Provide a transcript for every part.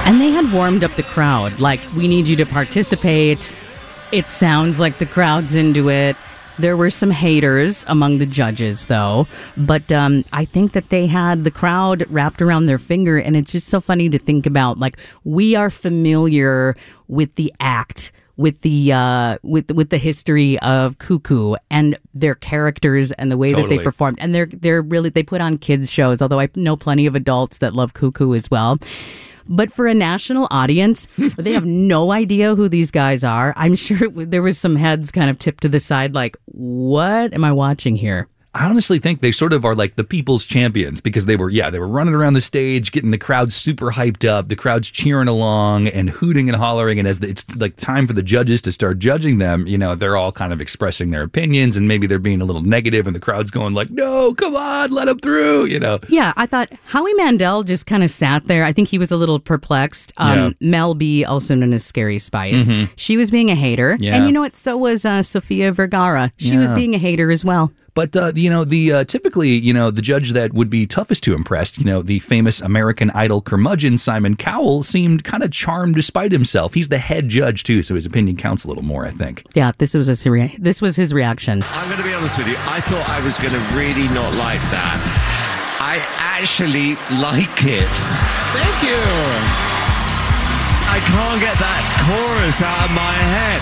And they had warmed up the crowd. Like, we need you to participate. It sounds like the crowd's into it. There were some haters among the judges, though. But I think that they had the crowd wrapped around their finger. And it's just so funny to think about. Like, we are familiar with the act, with the with the history of Cuckoo and their characters and the way that they performed. And they're really, they put on kids shows, although I know plenty of adults that love Cuckoo as well. But for a national audience, they have no idea who these guys are. I'm sure there was some heads kind of tipped to the side like, what am I watching here? I honestly think they sort of are like the people's champions because they were running around the stage, getting the crowd super hyped up. The crowd's cheering along and hooting and hollering. And as it's like time for the judges to start judging them, you know, they're all kind of expressing their opinions and maybe they're being a little negative and the crowd's going like, no, come on, let them through, you know. Yeah, I thought Howie Mandel just kind of sat there. I think he was a little perplexed. Mel B, also known as Scary Spice, she was being a hater. Yeah. And you know what? So was Sofia Vergara. She was being a hater as well. But, typically, the judge that would be toughest to impress, the famous American Idol curmudgeon Simon Cowell seemed kind of charmed despite himself. He's the head judge, too, so his opinion counts a little more, I think. Yeah, this was his reaction. I'm going to be honest with you. I thought I was going to really not like that. I actually like it. Thank you. I can't get that chorus out of my head.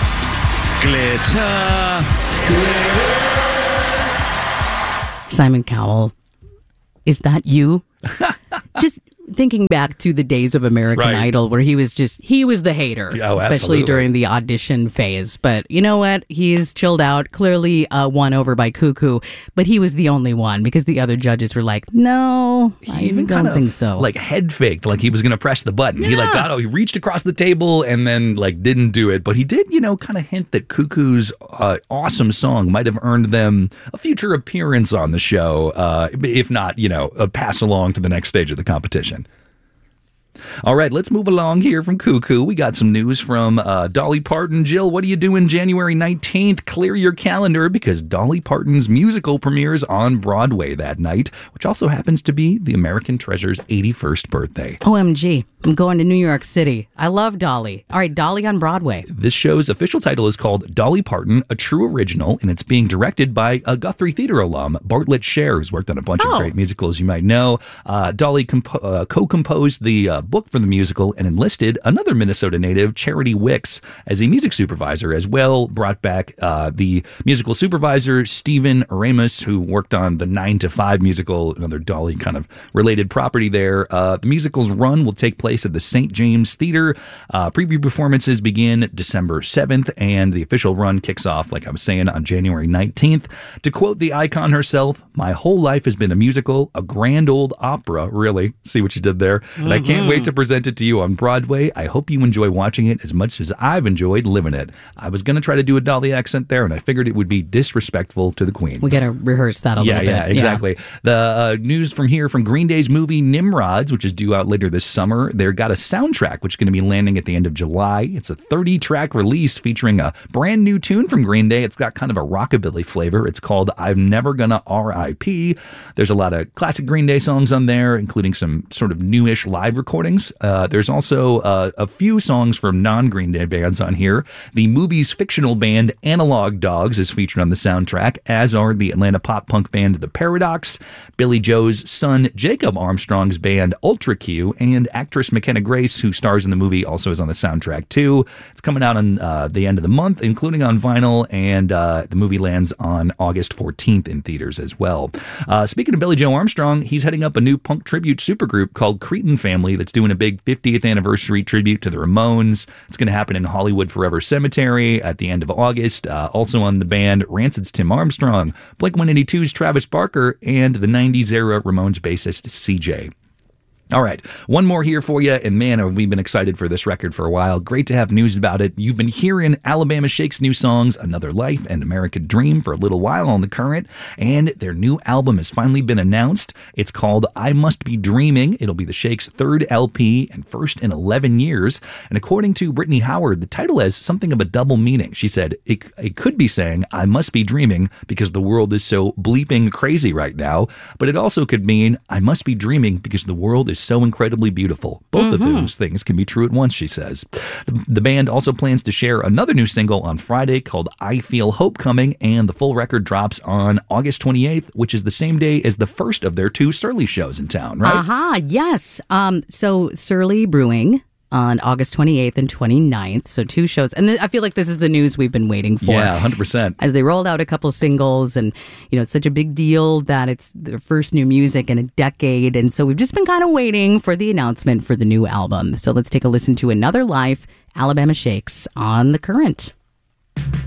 Glitter, glitter. Simon Cowell, is that you? Just thinking back to the days of American Idol where he was the hater, especially during the audition phase. But you know what? He's chilled out, clearly won over by Cuckoo, but he was the only one because the other judges were like, no, I don't think so. Like head faked, like he was going to press the button. Yeah. He reached across the table and then like didn't do it. But he did, kind of hint that Cuckoo's awesome song might have earned them a future appearance on the show, if not, a pass along to the next stage of the competition. All right, let's move along here from Cuckoo. We got some news from Dolly Parton. Jill, what are you doing January 19th? Clear your calendar because Dolly Parton's musical premieres on Broadway that night, which also happens to be the American Treasure's 81st birthday. OMG, I'm going to New York City. I love Dolly. All right, Dolly on Broadway. This show's official title is called Dolly Parton, a True Original, and it's being directed by a Guthrie Theater alum, Bartlett Sher, who's worked on a bunch of great musicals you might know. Dolly co-composed the book for the musical and enlisted another Minnesota native, Charity Wicks, as a music supervisor as well. Brought back the musical supervisor, Stephen Aramus, who worked on the 9 to 5 musical, another Dolly kind of related property there. The musical's run will take place at the St. James Theater. Preview performances begin December 7th, and the official run kicks off, like I was saying, on January 19th. To quote the icon herself, "My whole life has been a musical, a grand old opera, really." See what you did there? And I can't wait to present it to you on Broadway. I hope you enjoy watching it as much as I've enjoyed living it. I was going to try to do a Dolly accent there, and I figured it would be disrespectful to the Queen. We got to rehearse that a little bit. Yeah, exactly. The news from Green Day's movie Nimrods, which is due out later this summer. They've got a soundtrack, which is going to be landing at the end of July. It's a 30-track release featuring a brand new tune from Green Day. It's got kind of a rockabilly flavor. It's called I'm Never Gonna R.I.P. There's a lot of classic Green Day songs on there, including some sort of newish live recordings. There's also a few songs from non-Green Day bands on here. The movie's fictional band Analog Dogs is featured on the soundtrack, as are the Atlanta pop-punk band The Paradox, Billy Joe's son Jacob Armstrong's band Ultra Q, and actress McKenna Grace, who stars in the movie, also is on the soundtrack too. It's coming out on the end of the month, including on vinyl, and the movie lands on August 14th in theaters as well. Speaking of Billy Joe Armstrong, he's heading up a new punk tribute supergroup called Cretin Family that's doing a big 50th anniversary tribute to the Ramones. It's going to happen in Hollywood Forever Cemetery at the end of August. Also on the band, Rancid's Tim Armstrong, Blink-182's Travis Barker, and the 90s era Ramones bassist CJ. All right, one more here for you, and man, have we been excited for this record for a while. Great to have news about it. You've been hearing Alabama Shake's new songs, Another Life and American Dream, for a little while on The Current, and their new album has finally been announced. It's called I Must Be Dreaming. It'll be the Shake's third LP and first in 11 years, and according to Brittany Howard, the title has something of a double meaning. She said, it could be saying, I must be dreaming because the world is so bleeping crazy right now, but it also could mean, I must be dreaming because the world is is so incredibly beautiful. Both of those things can be true at once, she says. The band also plans to share another new single on Friday called I Feel Hope Coming, and the full record drops on August 28th, which is the same day as the first of their 2 Surly shows in town, right? Yes. So Surly Brewing on August 28th and 29th. So 2 shows. And I feel like this is the news we've been waiting for. Yeah, 100%. As they rolled out a couple singles, and, it's such a big deal that it's their first new music in a decade. And so we've just been kind of waiting for the announcement for the new album. So let's take a listen to Another Life, Alabama Shakes on The Current.